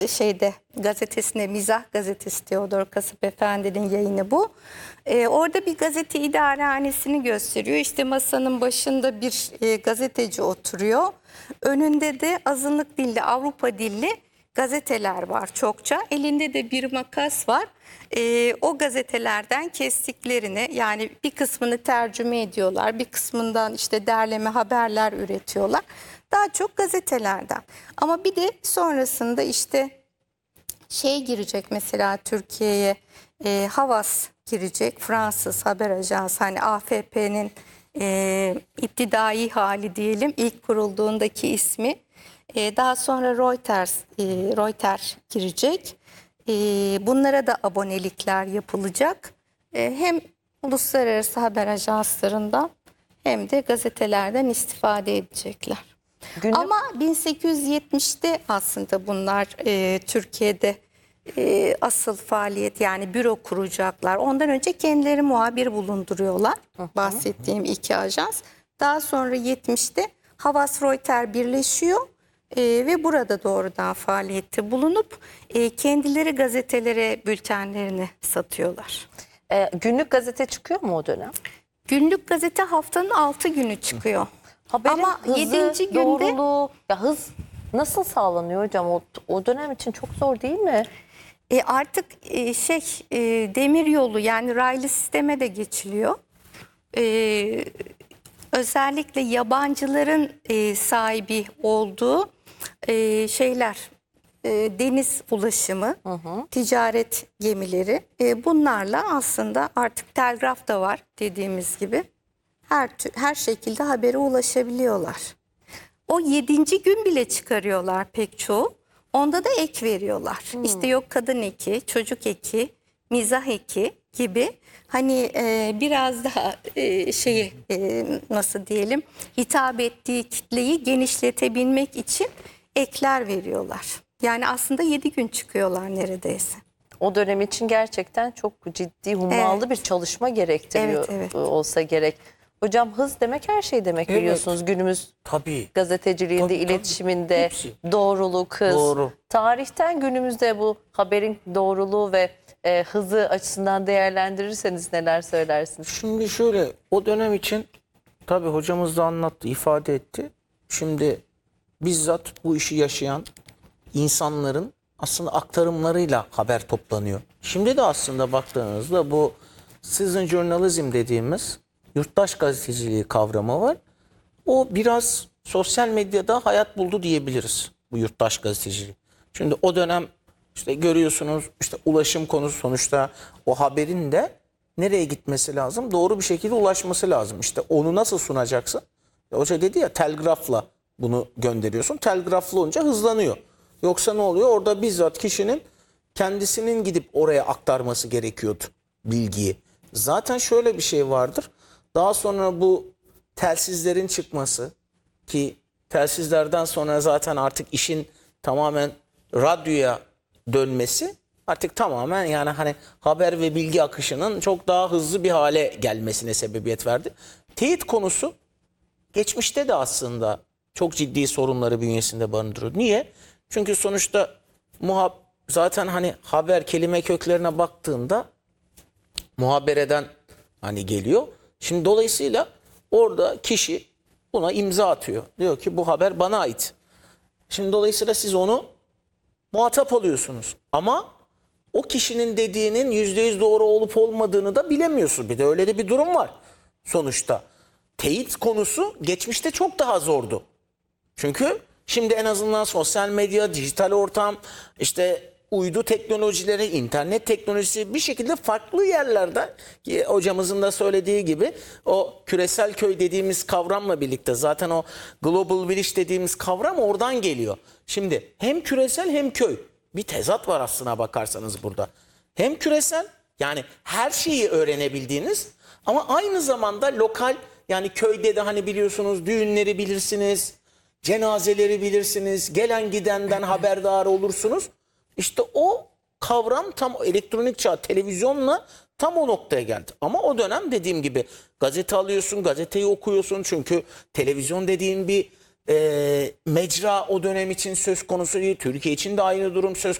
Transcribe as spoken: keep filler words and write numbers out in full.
şeyde gazetesinde, Mizah gazetesi, Teodor Kasap Efendi'nin yayını bu. Ee, orada bir gazete idarehanesini gösteriyor. İşte masanın başında bir e, gazeteci oturuyor. Önünde de azınlık dilli, Avrupa dilli gazeteler var çokça. Elinde de bir makas var. Ee, o gazetelerden kestiklerini, yani bir kısmını tercüme ediyorlar, bir kısmından işte derleme haberler üretiyorlar. Daha çok gazetelerden. Ama bir de sonrasında işte şey girecek mesela Türkiye'ye, e, Havas girecek, Fransız haber ajansı, hani A F P'nin e, iptidai hali diyelim, ilk kurulduğundaki ismi. E, daha sonra Reuters, e, Reuters girecek. E, bunlara da abonelikler yapılacak. E, hem uluslararası haber ajanslarından hem de gazetelerden istifade edecekler. Günlük... Ama bin sekiz yüz yetmişte aslında bunlar e, Türkiye'de e, asıl faaliyet, yani büro kuracaklar. Ondan önce kendileri muhabir bulunduruyorlar. Hı hı. Bahsettiğim iki ajans. Daha sonra yetmişte Havas Reuters birleşiyor e, ve burada doğrudan faaliyette bulunup e, kendileri gazetelere bültenlerini satıyorlar. E, günlük gazete çıkıyor mu o dönem? Günlük gazete haftanın altı günü çıkıyor. Haberin ama hızı, yedinci günde doğruluğu, ya hız nasıl sağlanıyor hocam? O, o dönem için çok zor değil mi? E artık e, şey e, demir yolu, yani raylı sisteme de geçiliyor. E, özellikle yabancıların e, sahibi olduğu e, şeyler, e, deniz ulaşımı, hı hı. ticaret gemileri, e, bunlarla aslında artık telgraf da var dediğimiz gibi. Her, her şekilde habere ulaşabiliyorlar. O yedinci gün bile çıkarıyorlar pek çoğu. Onda da ek veriyorlar. Hmm. İşte yok kadın eki, çocuk eki, mizah eki gibi. Hani e, biraz daha e, şeyi e, nasıl diyelim, hitap ettiği kitleyi genişletebilmek için ekler veriyorlar. Yani aslında yedi gün çıkıyorlar neredeyse. O dönem için gerçekten çok ciddi, hummalı evet. bir çalışma gerektiriyor, evet, evet. olsa gerek. Hocam hız demek her şey demek, evet. biliyorsunuz günümüz tabii. gazeteciliğinde, tabii, iletişiminde tabii. doğruluk, hız. Doğru. Tarihten günümüzde bu haberin doğruluğu ve e, hızı açısından değerlendirirseniz neler söylersiniz? Şimdi şöyle, o dönem için tabii hocamız da anlattı, ifade etti. Şimdi bizzat bu işi yaşayan insanların aslında aktarımlarıyla haber toplanıyor. Şimdi de aslında baktığınızda bu citizen journalism dediğimiz yurttaş gazeteciliği kavramı var. O biraz sosyal medyada hayat buldu diyebiliriz, bu yurttaş gazeteciliği. Şimdi o dönem işte görüyorsunuz, işte ulaşım konusu, sonuçta o haberin de nereye gitmesi lazım? Doğru bir şekilde ulaşması lazım. İşte onu nasıl sunacaksın? Hoca dedi ya, telgrafla bunu gönderiyorsun. Telgraflı olunca hızlanıyor. Yoksa ne oluyor? Orada bizzat kişinin kendisinin gidip oraya aktarması gerekiyordu bilgiyi. Zaten şöyle bir şey vardır. Daha sonra bu telsizlerin çıkması, ki telsizlerden sonra zaten artık işin tamamen radyoya dönmesi, artık tamamen yani hani haber ve bilgi akışının çok daha hızlı bir hale gelmesine sebebiyet verdi. Teyit konusu geçmişte de aslında çok ciddi sorunları bünyesinde barındırıyor. Niye? Çünkü sonuçta muhab zaten hani haber kelime köklerine baktığında muhabereden hani geliyor. Şimdi dolayısıyla orada kişi buna imza atıyor. Diyor ki bu haber bana ait. Şimdi dolayısıyla siz onu muhatap alıyorsunuz. Ama o kişinin dediğinin yüzde yüz doğru olup olmadığını da bilemiyorsun. Bir de öyle de bir durum var sonuçta. Teyit konusu geçmişte çok daha zordu. Çünkü şimdi en azından sosyal medya, dijital ortam, işte uydu teknolojileri, internet teknolojisi bir şekilde farklı yerlerden, ki hocamızın da söylediği gibi o küresel köy dediğimiz kavramla birlikte zaten o global village dediğimiz kavram oradan geliyor. Şimdi hem küresel hem köy, bir tezat var aslına bakarsanız burada. Hem küresel, yani her şeyi öğrenebildiğiniz, ama aynı zamanda lokal, yani köyde de hani biliyorsunuz düğünleri bilirsiniz, cenazeleri bilirsiniz, gelen gidenden haberdar olursunuz. İşte o kavram tam elektronik çağ, televizyonla tam o noktaya geldi. Ama o dönem dediğim gibi gazete alıyorsun, gazeteyi okuyorsun. Çünkü televizyon dediğin bir e, mecra o dönem için söz konusu değil. Türkiye için de aynı durum söz